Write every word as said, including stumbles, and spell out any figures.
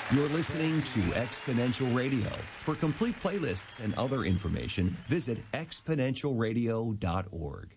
You're listening to Exponential Radio. For complete playlists and other information, visit exponential radio dot org.